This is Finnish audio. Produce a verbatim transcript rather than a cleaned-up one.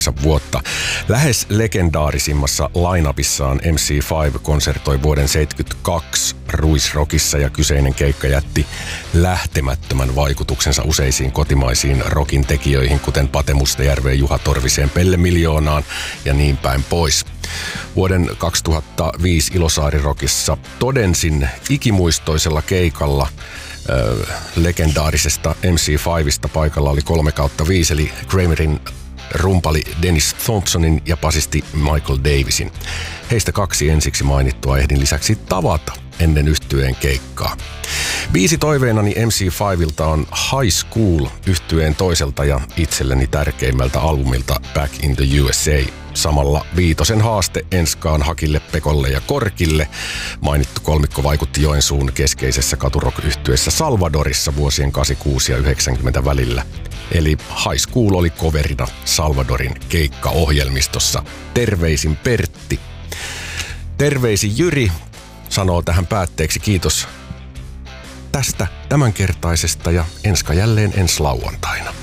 vuotta. Lähes legendaarisimmassa line-upissaan M C viisi konsertoi vuoden seitsemänkymmentäkaksi Ruisrockissa ja kyseinen keikka jätti lähtemättömän vaikutuksensa useisiin kotimaisiin rockin tekijöihin, kuten Pate Mustajärveen, Juha Torviseen, Pelle Miljoonaan ja niin päin pois. Vuoden kaksituhattaviisi Ilosaari-rockissa todensin ikimuistoisella keikalla äh, legendaarisesta M C viidestä paikalla oli kolme kautta viisi, eli Kramerin rumpali Dennis Thompsonin ja basisti Michael Davisin. Heistä kaksi ensiksi mainittua ehdin lisäksi tavata ennen yhtyeen keikkaa. Biisi toiveenani M C viideltä on High School yhtyeen toiselta ja itselleni tärkeimmältä albumilta Back in the U S A. Samalla viitosen haaste Enskaan, Hakille, Pekolle ja Korkille. Mainittu kolmikko vaikutti Joensuun keskeisessä katurock-yhtyeessä Salvadorissa vuosien kahdeksankymmentäkuusi ja yhdeksänkymmentä välillä. Eli High School oli coverina Salvadorin keikkaohjelmistossa. Terveisin Pertti. Terveisin Jyri sanoo tähän päätteeksi kiitos tästä tämänkertaisesta ja enska jälleen ensi lauantaina.